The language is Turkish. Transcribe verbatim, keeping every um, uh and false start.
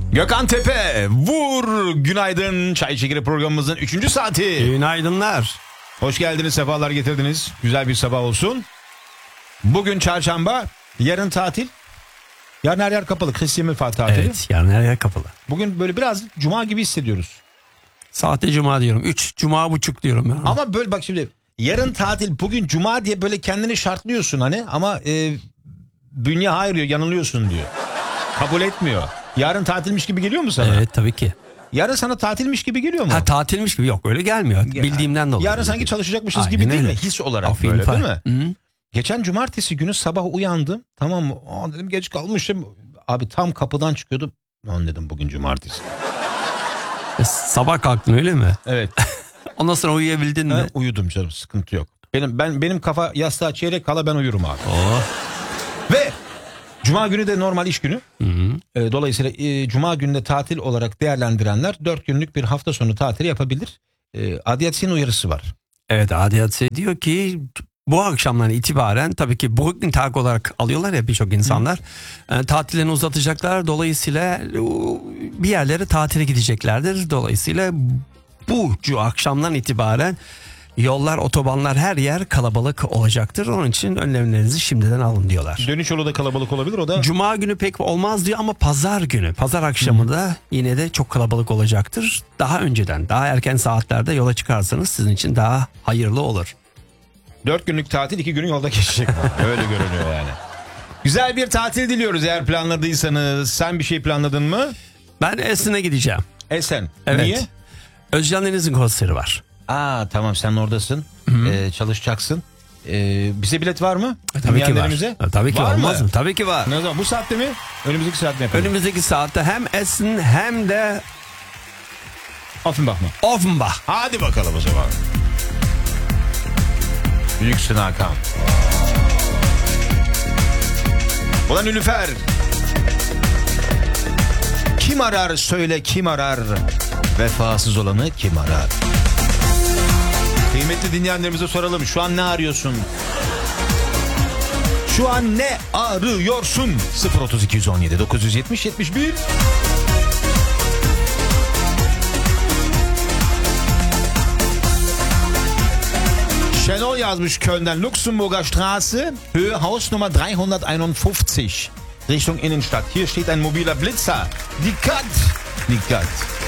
Gökhan Tepe, vur günaydın Çay Çekiri programımızın üçüncü saati. Günaydınlar. Hoş geldiniz, sefalar getirdiniz. Güzel bir sabah olsun. Bugün çarşamba, yarın tatil. Yarın her yer kapalı, Hristiyan Mefat tatili. Evet, yarın her yer kapalı. Bugün böyle biraz cuma gibi hissediyoruz. Sahte cuma diyorum. üç, cuma buçuk diyorum ben. Ama böyle bak şimdi, yarın tatil, bugün cuma diye böyle kendini şartlıyorsun hani. Ama e, bünye hayır diyor, yanılıyorsun diyor. Kabul etmiyor. Yarın tatilmiş gibi geliyor mu sana? Evet, tabii ki. Yarın sana tatilmiş gibi geliyor mu? Ha, tatilmiş gibi yok, öyle gelmiyor. Ya, bildiğimden dolayı. Yarın sanki çalışacakmışız Aynen gibi değil öyle. mi? His olarak Aferin, böyle değil far. mi? Hı. Geçen cumartesi günü sabah uyandım. Tamam mı? Aa, dedim geç kalmışım. Abi tam kapıdan çıkıyordum. Lan dedim bugün cumartesi. E, sabah kalktın öyle mi? Evet. Ondan sonra uyuyabildin mi? Ha, uyudum canım, sıkıntı yok. Benim ben benim kafa yastığa çeyrek kala ben uyurum abi. Oh. Ve cuma günü de normal iş günü. Hı hı. E, dolayısıyla e, cuma günde tatil olarak değerlendirenler dört günlük bir hafta sonu tatili yapabilir. E, Adiyatsin uyarısı var. Evet, A D A C diyor ki bu akşamdan itibaren, tabii ki bugün tak olarak alıyorlar ya birçok insanlar. E, tatillerini uzatacaklar. Dolayısıyla e, bir yerlere tatile gideceklerdir. Dolayısıyla bu cu- akşamdan itibaren yollar, otobanlar, her yer kalabalık olacaktır. Onun için önlemlerinizi şimdiden alın diyorlar. Dönüş yolu da kalabalık olabilir, o da. Cuma günü pek olmaz diyor ama pazar günü, pazar akşamı da yine de çok kalabalık olacaktır. Daha önceden, daha erken saatlerde yola çıkarsanız sizin için daha hayırlı olur. Dört günlük tatil, iki günü yolda geçecek. Öyle görünüyor yani. Güzel bir tatil diliyoruz eğer planladıysanız. Sen bir şey planladın mı? Ben Esin'e gideceğim. Esen. Evet. Niye? Özcan Deniz'in konseri var. Aa tamam, sen oradasın. Ee, çalışacaksın. Ee, bize bilet var mı? E, tabii ki var. Dinleyenlerimize? E, tabii ki Var olmaz mı? mı? Tabii ki var. Ne zaman? Bu saatte mi? Önümüzdeki saatte mi yapalım? Önümüzdeki saatte hem Esin hem de Offenbach mı? Offenbach. Hadi bakalım o zaman. Lüksün Hakan. Ulan Nilüfer. Kim arar söyle, kim arar? Vefasız olanı kim arar? Kıymetli dinleyenlerimize soralım. Şu an ne arıyorsun? Şu an ne arıyorsun? sıfır otuz iki on yedi dokuz yüz yetmiş yetmiş bir. Şenol yazmış Köln'den. Luxemburger Straße, Höhe Hausnummer dreihunderteinundfünfzig, Richtung Innenstadt. Hier steht ein mobiler Blitzer. Dikkat! Dikkat!